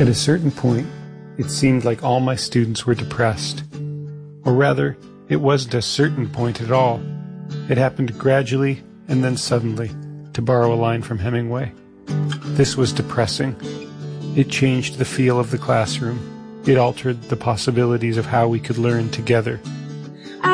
At a certain point, it seemed like all my students were depressed. Or rather, it wasn't a certain point at all. It happened gradually and then suddenly, to borrow a line from Hemingway. This was depressing. It changed the feel of the classroom. It altered the possibilities of how we could learn together.